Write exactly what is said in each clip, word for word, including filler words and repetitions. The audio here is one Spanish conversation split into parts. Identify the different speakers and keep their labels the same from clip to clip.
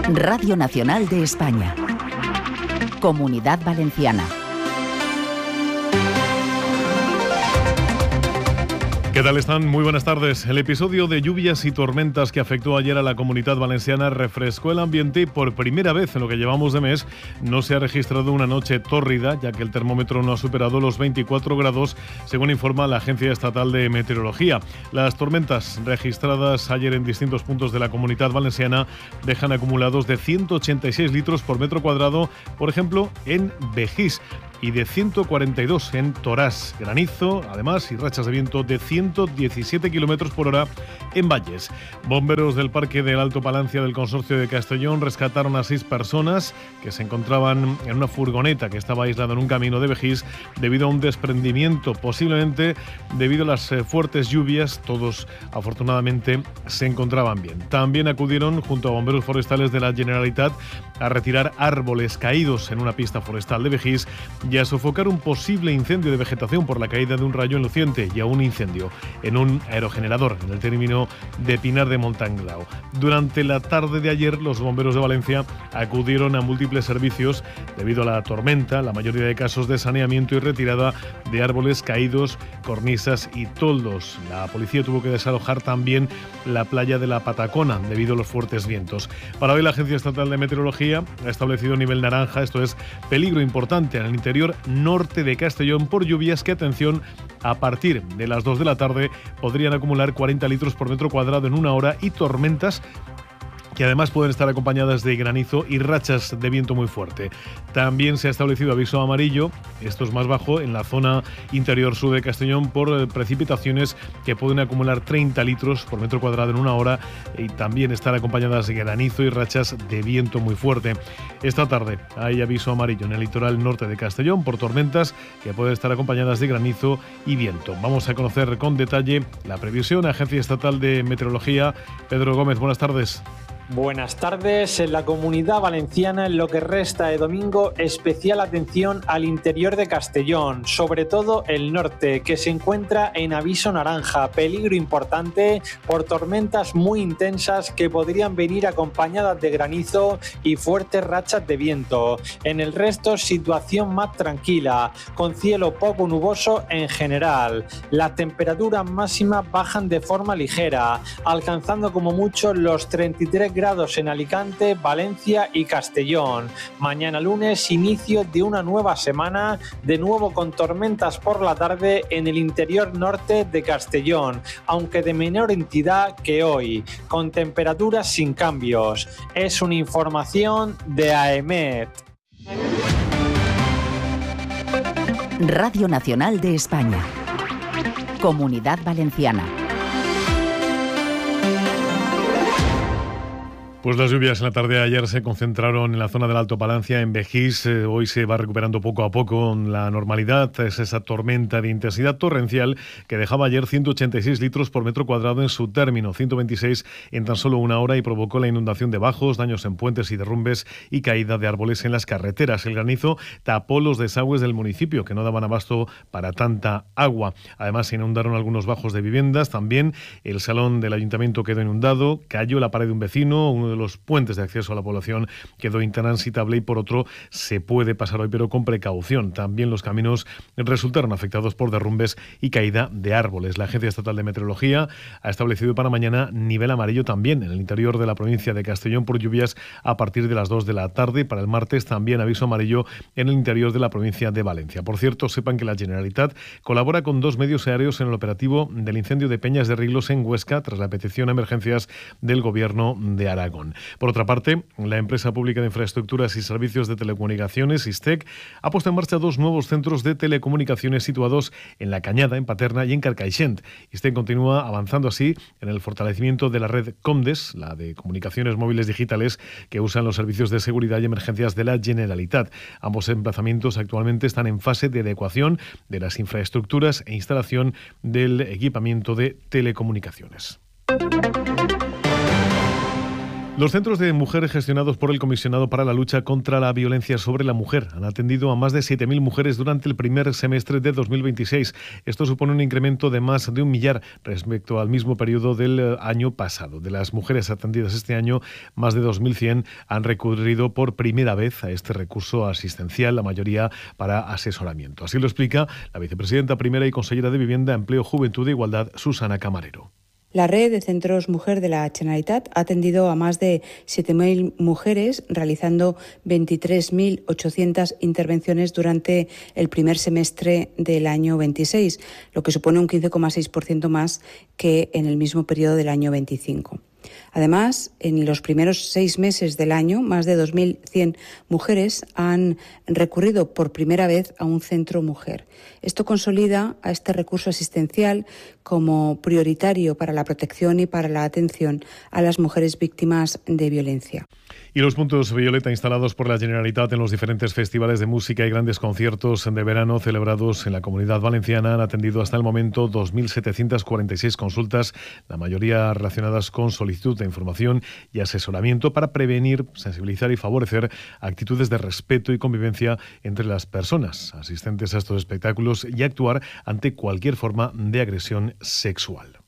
Speaker 1: Radio Nacional de España. Comunidad Valenciana.
Speaker 2: ¿Qué tal están? Muy buenas tardes. El episodio de lluvias y tormentas que afectó ayer a la Comunidad Valenciana refrescó el ambiente y por primera vez en lo que llevamos de mes no se ha registrado una noche tórrida, ya que el termómetro no ha superado los veinticuatro grados, según informa la Agencia Estatal de Meteorología. Las tormentas registradas ayer en distintos puntos de la Comunidad Valenciana dejan acumulados de ciento ochenta y seis litros por metro cuadrado, por ejemplo, en Begís, y de ciento cuarenta y dos en Torás. Granizo, además, y rachas de viento de ciento diecisiete kilómetros por hora en Valles. Bomberos del Parque del Alto Palancia del Consorcio de Castellón rescataron a seis personas que se encontraban en una furgoneta que estaba aislada en un camino de Begís debido a un desprendimiento, posiblemente debido a las fuertes lluvias. Todos, afortunadamente, se encontraban bien. También acudieron, junto a bomberos forestales de la Generalitat, a retirar árboles caídos en una pista forestal de Begís y a sofocar un posible incendio de vegetación por la caída de un rayo en Luciente y a un incendio en un aerogenerador en el término de Pinar de Montanglao. Durante la tarde de ayer, los bomberos de Valencia acudieron a múltiples servicios debido a la tormenta, la mayoría de casos de saneamiento y retirada de árboles caídos, cornisas y toldos. La policía tuvo que desalojar también la playa de la Patacona debido a los fuertes vientos. Para hoy, la Agencia Estatal de Meteorología ha establecido nivel naranja, esto es peligro importante en el interior norte de Castellón por lluvias que, atención, a partir de las dos de la tarde podrían acumular cuarenta litros por metro cuadrado en una hora, y tormentas que además pueden estar acompañadas de granizo y rachas de viento muy fuerte. También se ha establecido aviso amarillo, esto es más bajo, en la zona interior sur de Castellón por precipitaciones que pueden acumular treinta litros por metro cuadrado en una hora y también estar acompañadas de granizo y rachas de viento muy fuerte. Esta tarde hay aviso amarillo en el litoral norte de Castellón por tormentas que pueden estar acompañadas de granizo y viento. Vamos a conocer con detalle la previsión. Agencia Estatal de Meteorología. Pedro Gómez, buenas tardes.
Speaker 3: Buenas tardes. En la Comunidad Valenciana, en lo que resta de domingo, especial atención al interior de Castellón, sobre todo el norte, que se encuentra en aviso naranja, peligro importante por tormentas muy intensas que podrían venir acompañadas de granizo y fuertes rachas de viento. En el resto, situación más tranquila, con cielo poco nuboso en general. Las temperaturas máximas bajan de forma ligera, alcanzando como mucho los treinta y tres grados en Alicante, Valencia y Castellón. Mañana lunes, inicio de una nueva semana, de nuevo con tormentas por la tarde en el interior norte de Castellón, aunque de menor entidad que hoy, con temperaturas sin cambios. Es una información de AEMET.
Speaker 1: Radio Nacional de España. Comunidad Valenciana.
Speaker 2: Pues las lluvias en la tarde de ayer se concentraron en la zona del Alto Palancia, en Begís. Eh, hoy se va recuperando poco a poco la normalidad. Es esa tormenta de intensidad torrencial que dejaba ayer ciento ochenta y seis litros por metro cuadrado en su término, ciento veintiséis en tan solo una hora, y provocó la inundación de bajos, daños en puentes y derrumbes y caída de árboles en las carreteras. El granizo tapó los desagües del municipio, que no daban abasto para tanta agua. Además, se inundaron algunos bajos de viviendas. También el salón del ayuntamiento quedó inundado, cayó la pared de un vecino, uno de los puentes de acceso a la población quedó intransitable y por otro se puede pasar hoy, pero con precaución. También los caminos resultaron afectados por derrumbes y caída de árboles. La Agencia Estatal de Meteorología ha establecido para mañana nivel amarillo también en el interior de la provincia de Castellón por lluvias a partir de las dos de la tarde. Para el martes también aviso amarillo en el interior de la provincia de Valencia. Por cierto, sepan que la Generalitat colabora con dos medios aéreos en el operativo del incendio de Peñas de Riglos en Huesca tras la petición a emergencias del Gobierno de Aragón. Por otra parte, la empresa pública de infraestructuras y servicios de telecomunicaciones, ISTEC, ha puesto en marcha dos nuevos centros de telecomunicaciones situados en La Cañada, en Paterna y en Carcaixent. ISTEC continúa avanzando así en el fortalecimiento de la red Comdes, la de comunicaciones móviles digitales que usan los servicios de seguridad y emergencias de la Generalitat. Ambos emplazamientos actualmente están en fase de adecuación de las infraestructuras e instalación del equipamiento de telecomunicaciones. Los centros de mujeres gestionados por el Comisionado para la Lucha contra la Violencia sobre la Mujer han atendido a más de siete mil mujeres durante el primer semestre de dos mil veintiséis. Esto supone un incremento de más de un millar respecto al mismo periodo del año pasado. De las mujeres atendidas este año, más de dos mil cien han recurrido por primera vez a este recurso asistencial, la mayoría para asesoramiento. Así lo explica la vicepresidenta primera y consellera de Vivienda, Empleo, Juventud e Igualdad, Susana Camarero.
Speaker 4: La red de centros Mujer de la Generalitat ha atendido a más de siete mil mujeres, realizando veintitrés mil ochocientas intervenciones durante el primer semestre del año veintiséis, lo que supone un quince coma seis por ciento más que en el mismo periodo del año veinticinco. Además, en los primeros seis meses del año, más de dos mil cien mujeres han recurrido por primera vez a un centro mujer. Esto consolida a este recurso asistencial como prioritario para la protección y para la atención a las mujeres víctimas de violencia.
Speaker 2: Y los puntos violeta instalados por la Generalitat en los diferentes festivales de música y grandes conciertos de verano celebrados en la Comunidad Valenciana han atendido hasta el momento dos mil setecientas cuarenta y seis consultas, la mayoría relacionadas con solicitud de información y asesoramiento para prevenir, sensibilizar y favorecer actitudes de respeto y convivencia entre las personas asistentes a estos espectáculos y actuar ante cualquier forma de agresión sexual.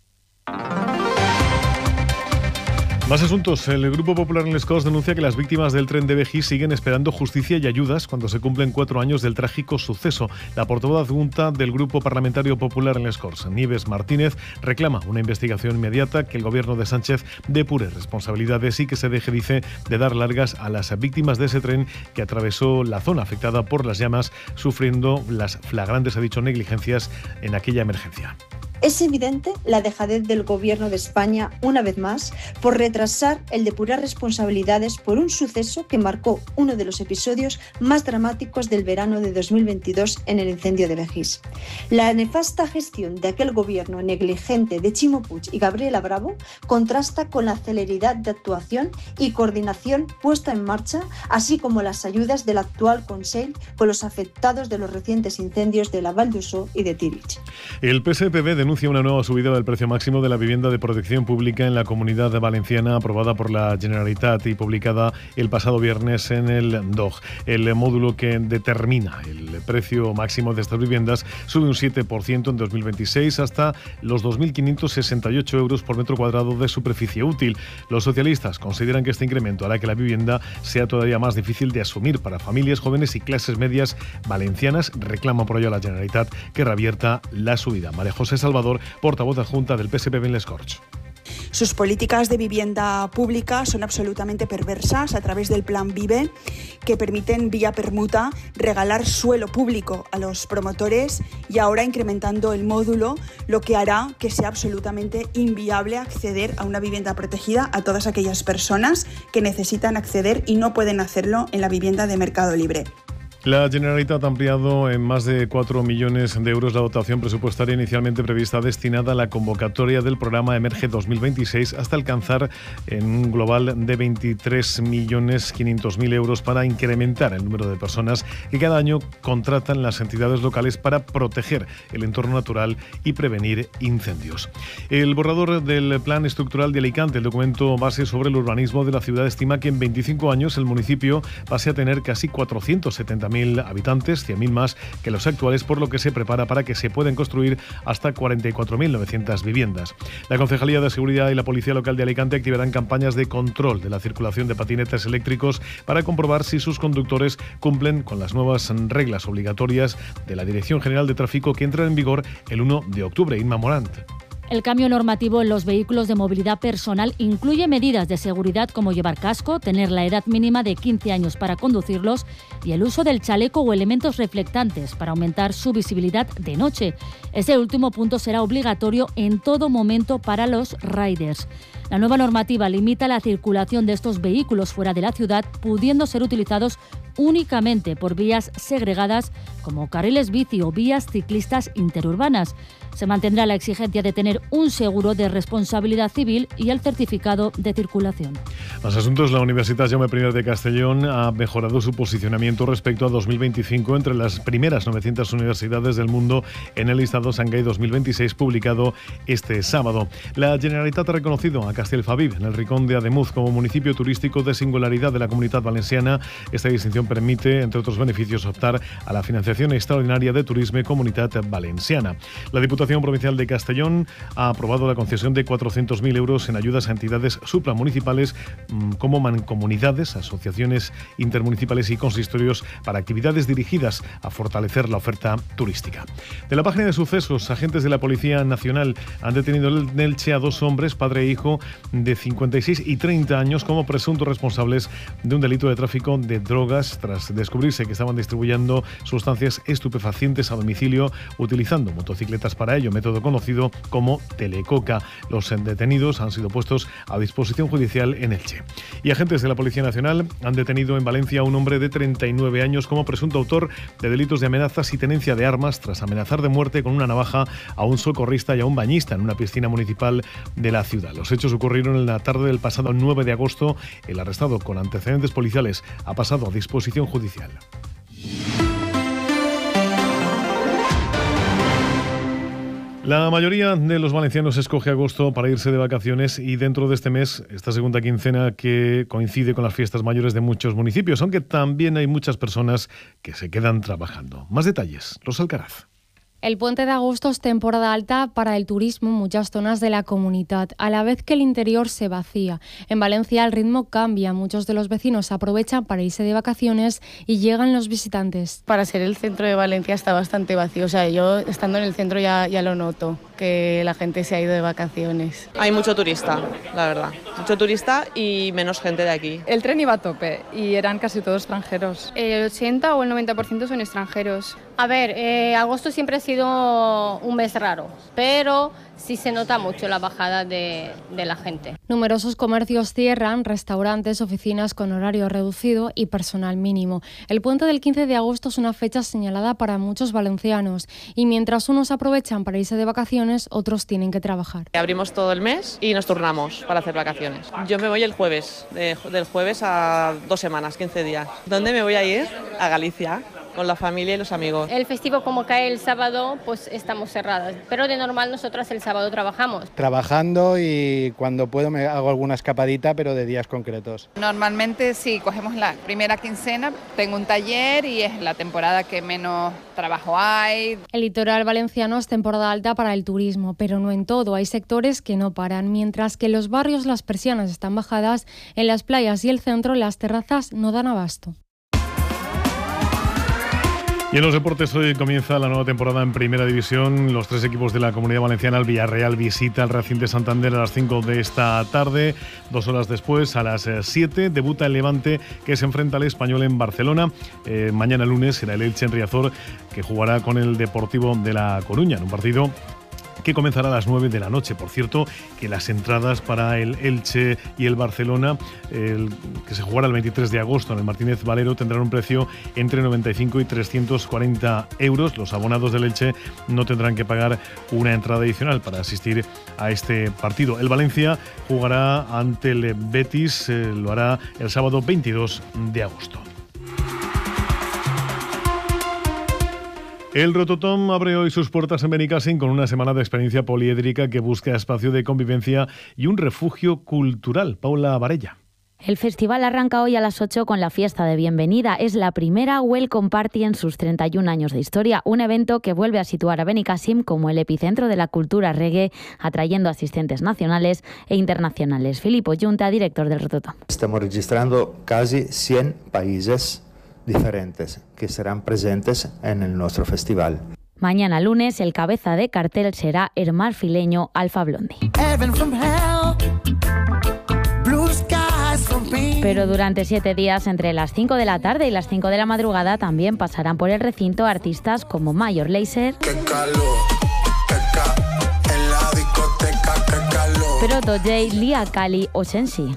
Speaker 2: Más asuntos. El Grupo Popular en Les Corts denuncia que las víctimas del tren de Begís siguen esperando justicia y ayudas cuando se cumplen cuatro años del trágico suceso. La portavoz adjunta del Grupo Parlamentario Popular en Les Corts, Nieves Martínez, reclama una investigación inmediata, que el gobierno de Sánchez depure responsabilidades y que se deje, dice, de dar largas a las víctimas de ese tren que atravesó la zona afectada por las llamas, sufriendo las flagrantes, ha dicho, negligencias en aquella emergencia.
Speaker 5: Es evidente la dejadez del Gobierno de España, una vez más, por retrasar el depurar responsabilidades por un suceso que marcó uno de los episodios más dramáticos del verano de dos mil veintidós en el incendio de Begís. La nefasta gestión de aquel Gobierno negligente de Ximo Puig y Gabriela Bravo contrasta con la celeridad de actuación y coordinación puesta en marcha, así como las ayudas del actual Consell con los afectados de los recientes incendios de la Val d'Usó y de Tirich.
Speaker 2: El P S P B denuncia una nueva subida del precio máximo de la vivienda de protección pública en la Comunidad Valenciana, aprobada por la Generalitat y publicada el pasado viernes en el D O G. El módulo que determina el precio máximo de estas viviendas sube un siete por ciento en dos mil veintiséis hasta los dos mil quinientos sesenta y ocho euros por metro cuadrado de superficie útil. Los socialistas consideran que este incremento hará que la vivienda sea todavía más difícil de asumir para familias jóvenes y clases medias valencianas. Reclama por ello a la Generalitat que reavierta la subida. María José Salvador, portavoz adjunta del P S P B en Les Corts.
Speaker 6: Sus políticas de vivienda pública son absolutamente perversas a través del Plan Vive, que permiten vía permuta regalar suelo público a los promotores y ahora incrementando el módulo, lo que hará que sea absolutamente inviable acceder a una vivienda protegida a todas aquellas personas que necesitan acceder y no pueden hacerlo en la vivienda de mercado libre.
Speaker 2: La Generalitat ha ampliado en más de cuatro millones de euros la dotación presupuestaria inicialmente prevista destinada a la convocatoria del programa Emerge dos mil veintiséis hasta alcanzar en un global de veintitrés millones quinientos mil euros para incrementar el número de personas que cada año contratan las entidades locales para proteger el entorno natural y prevenir incendios. El borrador del Plan Estructural de Alicante, el documento base sobre el urbanismo de la ciudad, estima que en veinticinco años el municipio pase a tener casi cuatrocientos setenta mil habitantes, cien mil más que los actuales, por lo que se prepara para que se puedan construir hasta cuarenta y cuatro mil novecientas viviendas. La Concejalía de Seguridad y la Policía Local de Alicante activarán campañas de control de la circulación de patinetes eléctricos para comprobar si sus conductores cumplen con las nuevas reglas obligatorias de la Dirección General de Tráfico que entran en vigor el uno de octubre. Inma Morant.
Speaker 7: El cambio normativo en los vehículos de movilidad personal incluye medidas de seguridad como llevar casco, tener la edad mínima de quince años para conducirlos y el uso del chaleco o elementos reflectantes para aumentar su visibilidad de noche. Ese último punto será obligatorio en todo momento para los riders. La nueva normativa limita la circulación de estos vehículos fuera de la ciudad, pudiendo ser utilizados únicamente por vías segregadas como carriles bici o vías ciclistas interurbanas. Se mantendrá la exigencia de tener un seguro de responsabilidad civil y el certificado de circulación.
Speaker 2: Más asuntos. La Universitat Jaume I de Castellón ha mejorado su posicionamiento respecto a dos mil veinticinco entre las primeras novecientas universidades del mundo en el listado Shanghái dos mil veintiséis publicado este sábado. La Generalitat ha reconocido a Castellfabib, en el Rincón de Ademuz, como municipio turístico de singularidad de la Comunitat Valenciana. Esta distinción permite, entre otros beneficios, optar a la financiación extraordinaria de Turisme Comunitat Valenciana. La Diputación Provincial de Castellón ha aprobado la concesión de cuatrocientos mil euros en ayudas a entidades supramunicipales como mancomunidades, asociaciones intermunicipales y consistorios para actividades dirigidas a fortalecer la oferta turística. De la página de sucesos, agentes de la Policía Nacional han detenido en Elche a dos hombres, padre e hijo, de cincuenta y seis y treinta años, como presuntos responsables de un delito de tráfico de drogas tras descubrirse que estaban distribuyendo sustancias estupefacientes a domicilio utilizando motocicletas para ello, método conocido como telecoca. Los detenidos han sido puestos a disposición judicial en Elche. Y agentes de la Policía Nacional han detenido en Valencia a un hombre de treinta y nueve años como presunto autor de delitos de amenazas y tenencia de armas tras amenazar de muerte con una navaja a un socorrista y a un bañista en una piscina municipal de la ciudad. Los hechos ocurrieron en la tarde del pasado nueve de agosto. El arrestado con antecedentes policiales ha pasado a disposición judicial. La mayoría de los valencianos escoge agosto para irse de vacaciones y dentro de este mes, esta segunda quincena que coincide con las fiestas mayores de muchos municipios, aunque también hay muchas personas que se quedan trabajando. Más detalles, Rosa Alcaraz.
Speaker 8: El puente de agosto es temporada alta para el turismo en muchas zonas de la comunidad, a la vez que el interior se vacía. En Valencia el ritmo cambia, muchos de los vecinos aprovechan para irse de vacaciones y llegan los visitantes.
Speaker 9: Para ser el centro de Valencia está bastante vacío, o sea, yo estando en el centro ya, ya lo noto, que la gente se ha ido de vacaciones.
Speaker 10: Hay mucho turista, la verdad, mucho turista y menos gente de aquí.
Speaker 11: El tren iba a tope y eran casi todos extranjeros.
Speaker 12: El ochenta o el noventa por ciento son extranjeros. A ver, eh, agosto siempre ha sido un mes raro, pero sí se nota mucho la bajada de, de la gente.
Speaker 8: Numerosos comercios cierran, restaurantes, oficinas con horario reducido y personal mínimo. El puente del quince de agosto es una fecha señalada para muchos valencianos y mientras unos aprovechan para irse de vacaciones, otros tienen que trabajar.
Speaker 10: Abrimos todo el mes y nos turnamos para hacer vacaciones. Yo me voy el jueves, de, del jueves a dos semanas, quince días. ¿Dónde me voy a ir? A Galicia, con la familia y los amigos.
Speaker 12: El festivo, como cae el sábado, pues estamos cerrados, pero de normal nosotras el sábado trabajamos.
Speaker 13: Trabajando y cuando puedo me hago alguna escapadita, pero de días concretos.
Speaker 11: Normalmente sí, cogemos la primera quincena, tengo un taller y es la temporada que menos trabajo hay.
Speaker 8: El litoral valenciano es temporada alta para el turismo, pero no en todo, hay sectores que no paran, mientras que en los barrios las persianas están bajadas, en las playas y el centro las terrazas no dan abasto.
Speaker 2: Y en los deportes hoy comienza la nueva temporada en Primera División. Los tres equipos de la Comunidad Valenciana, el Villarreal visita el Racing de Santander a las cinco de esta tarde. Dos horas después, a las siete, debuta el Levante, que se enfrenta al Español en Barcelona. Eh, mañana lunes será el Elche en Riazor, que jugará con el Deportivo de La Coruña, en un partido que comenzará a las nueve de la noche. Por cierto, que las entradas para el Elche y el Barcelona, el, que se jugará el veintitrés de agosto en el Martínez Valero, tendrán un precio entre noventa y cinco y trescientos cuarenta euros. Los abonados del Elche no tendrán que pagar una entrada adicional para asistir a este partido. El Valencia jugará ante el Betis, eh, lo hará el sábado veintidós de agosto. El Rototom abre hoy sus puertas en Benicàssim con una semana de experiencia poliédrica que busca espacio de convivencia y un refugio cultural. Paula Varella.
Speaker 14: El festival arranca hoy a las ocho con la fiesta de bienvenida. Es la primera Welcome Party en sus treinta y un años de historia, un evento que vuelve a situar a Benicàssim como el epicentro de la cultura reggae, atrayendo asistentes nacionales e internacionales. Filippo Junta, director del Rototom.
Speaker 15: Estamos registrando casi cien países diferentes que serán presentes en el nuestro festival.
Speaker 14: Mañana lunes el cabeza de cartel será el marfileño Alpha Blondy. Pero durante siete días, entre las cinco de la tarde y las cinco de la madrugada, también pasarán por el recinto artistas como Major Lazer,
Speaker 16: qué calor, qué ca- en la discoteca, qué calor.
Speaker 14: Proto J, Lia Kali o Shensi.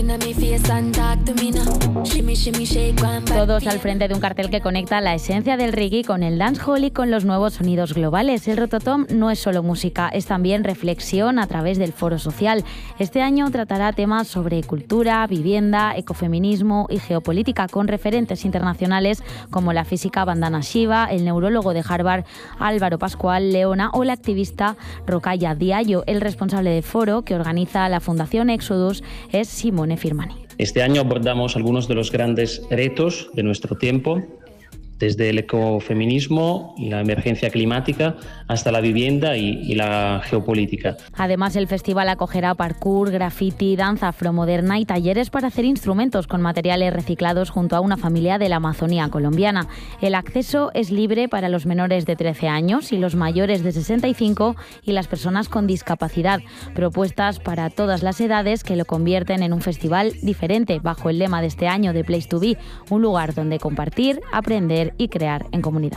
Speaker 14: Todos al frente de un cartel que conecta la esencia del reggae con el dancehall y con los nuevos sonidos globales. El Rototom no es solo música, es también reflexión a través del foro social. Este año tratará temas sobre cultura, vivienda, ecofeminismo y geopolítica con referentes internacionales como la física Vandana Shiva, el neurólogo de Harvard Álvaro Pascual Leona o la activista Rokhaya Diallo. El responsable del foro que organiza la Fundación Exodus es Simone Firmani.
Speaker 16: Este año abordamos algunos de los grandes retos de nuestro tiempo, desde el ecofeminismo y la emergencia climática hasta la vivienda y, y la geopolítica.
Speaker 14: Además, el festival acogerá parkour, graffiti, danza afromoderna y talleres para hacer instrumentos con materiales reciclados junto a una familia de la Amazonía colombiana. El acceso es libre para los menores de trece años y los mayores de sesenta y cinco y las personas con discapacidad. Propuestas para todas las edades que lo convierten en un festival diferente bajo el lema de este año de Place to Be, un lugar donde compartir, aprender y crear en comunidad.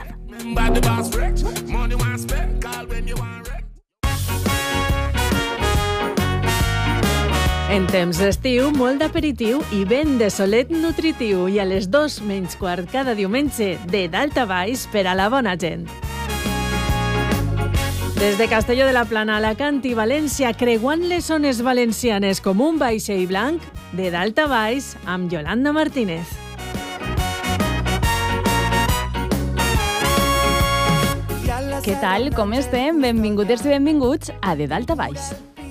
Speaker 17: En temps d'estiu, molt d'aperitiu i vent de solet nutritiu. I a les dos menys quart cada diumenge, de dalt a baix per a la bona gent. Des de Castelló de la Plana, Alacant i València, creuant les zones valencianes com un vaixell blanc, de dalt a baix, amb Yolanda Martínez.
Speaker 18: Què tal? Com estem? Benvingudes i benvinguts a De Dalt a Baix.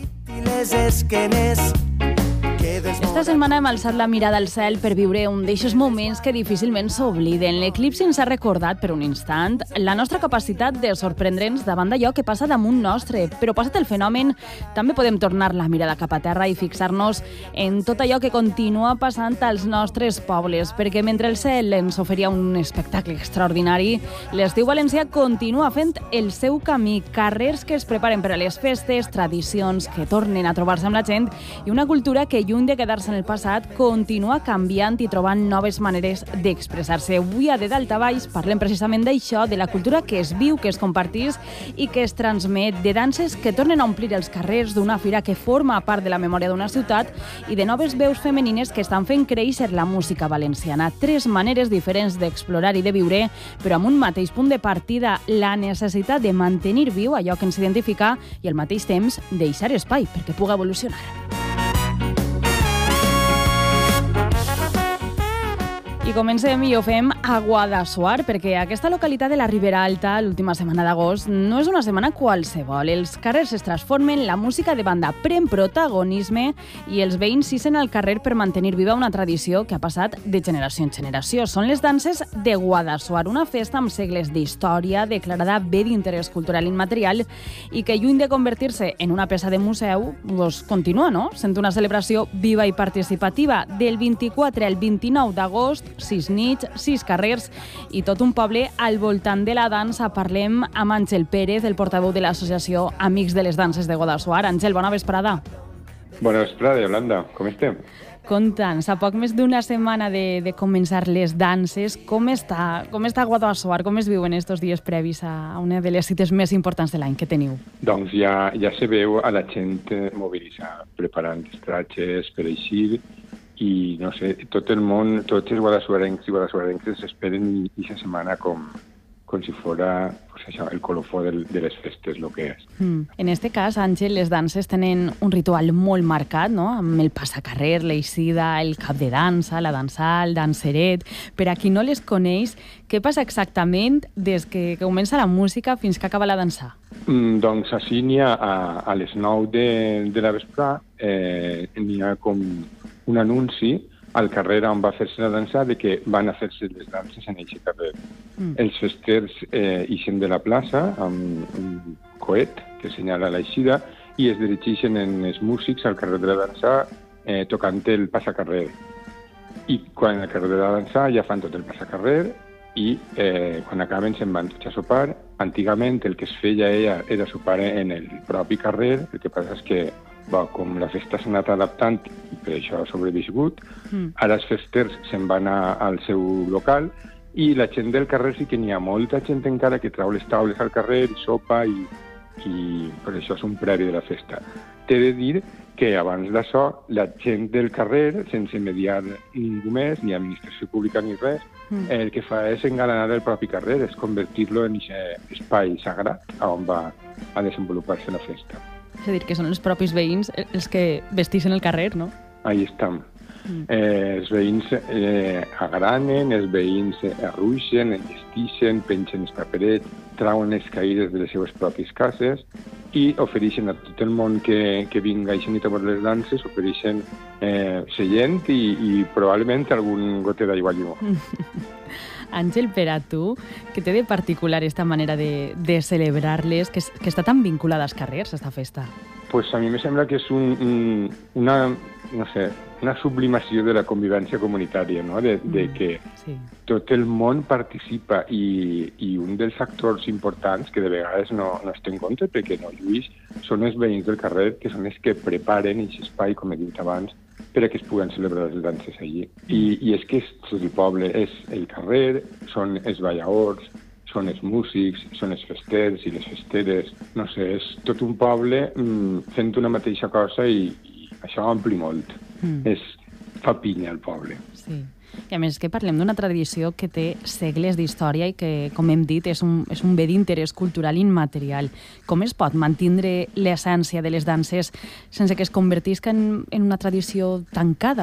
Speaker 18: Esta setmana hem alçat la mirada al cel per viure un d'eixos moments que difícilment s'obliden. L'eclipsi ens ha recordat per un instant la nostra capacitat de sorprendre'ns davant d'allò que passa damunt nostre. Però passat el fenomen, també podem tornar la mirada cap a terra i fixar-nos en tot allò que continua passant als nostres pobles, perquè mentre el cel ens oferia un espectacle extraordinari, l'estiu valencià continua fent el seu camí. Carrers que es preparen per a les festes, tradicions que tornen a trobar-se amb la gent i una cultura que, lluny de quedar-se en el passat, continua canviant i trobant noves maneres d'expressar-se. Avui a De Dalt a Baix parlem precisament d'això, de la cultura que es viu, que es compartís i que es transmet, de danses que tornen a omplir els carrers, d'una fira que forma part de la memòria d'una ciutat i de noves veus femenines que estan fent créixer la música valenciana. Tres maneres diferents d'explorar i de viure, però amb un mateix punt de partida, la necessitat de mantenir viu allò que ens identifica i al mateix temps deixar espai perquè pugui evolucionar. I comencem i ho fem a Guadassuar, perquè aquesta localitat de la Ribera Alta, l'última setmana d'agost, no és una setmana qualsevol. Els carrers es transformen, la música de banda pren protagonisme i els veïns s'hissen al carrer per mantenir viva una tradició que ha passat de generació en generació. Són les danses de Guadassuar, una festa amb segles d'història, declarada bé d'interès cultural immaterial i que, lluny de convertir-se en una peça de museu, doncs continua, no?, sent una celebració viva i participativa. Del vint-i-quatre al vint-i-nou d'agost, sis nits, sis carrers i tot un poble al voltant de la dansa. Parlem amb Àngel Pérez, el portaveu de l'associació Amics de les Danses de Guadassuar. Àngel, bona vesprada.
Speaker 19: Bona vesprada, Yolanda. Com estem?
Speaker 18: Conta'ns, a poc més d'una setmana de, de començar les danses, com està, com està Guadassuar? Com es viuen estos dies previs a una de les cites més importants de l'any que teniu?
Speaker 19: Doncs ja, ja se veu a la gent mobilitzar, preparant els tratges per eixir, i no sé, tot el món, tots els guadassuarencs i guadassuarenques esperen aquesta setmana com, com si fora pues això, el colofó del, de les festes, el que és.
Speaker 18: Mm. En este cas, Àngel, les danses tenen un ritual molt marcat, no?, amb el passacarrer, l'eixida, el cap de dansa, la dansal, el danseret. Per a qui no les coneix, què passa exactament des que comença la música fins que acaba la dansa?
Speaker 19: Mm, doncs així n'hi ha a, a les nou de, de la vesprà, eh, n'hi ha com un anunci al carrer on va fer-se la dansa de que van a fer-se les danses en aquest carrer. Mm. Els festers eh, ixen de la plaça amb un coet que assenyala l'eixida i es dirigeixen en els músics al carrer de la dansa eh, tocant el passacarrer. I quan al carrer de la dansa ja fan tot el passacarrer i eh, quan acaben se'n van tots a sopar. Antigament el que es feia era, era sopar en el propi carrer, el que passa és que Bé, com la festa s'ha anat adaptant i per això ha sobreviscut, mm. ara els festers se'n van a, al seu local i la gent del carrer sí que n'hi ha molta gent encara que trau les taules al carrer i sopa i, i per això és un previ de la festa. T'he de dir que abans d'això la gent del carrer, sense mediar ningú més, ni administració pública ni res, mm. el que fa és engalanar el propi carrer, és convertir-lo en aquest espai sagrat on va a desenvolupar-se la festa.
Speaker 18: És a dir, que són els propis veïns els que vestixen el carrer, no?
Speaker 19: Ahí estem. Mm. Eh, els veïns eh, agranen, els veïns arruixen, enllestixen, pengen els paperets, trauen les caïdes de les seves pròpies cases i ofereixen a tot el món que, que vinga a nit a veure les danses, ofereixen eh, seient i, i probablement algun gote d'aigua llumó.
Speaker 18: Àngel, per a tu, què té de particular esta manera de, de celebrar-les, que, que està tan vinculada als carrers, esta festa?
Speaker 19: Pues a mi me sembla que és un, un, una, no sé, una sublimació de la convivència comunitària, no? de, de que mm, sí. tot el món participa i, i un dels actors importants que de vegades no, no es té en compte perquè no lluís són els veïns del carrer, que són els que preparen aquest espai, com he dit abans, per a que es puguen celebrar les danses allí. I, i és que és tot el poble, és el carrer, són els ballaors, són els músics, són els festers i les festeres, no sé, és tot un poble mmm, fent una mateixa cosa i, i això ampli molt. Mm. És, fa pinya el poble.
Speaker 18: Sí. I a més que parlem d'una tradició que té segles d'història i que, com hem dit, és un, és un bé d'interès cultural immaterial. Com es pot mantindre l'essència de les danses sense que es convertisca en, en una tradició tancada?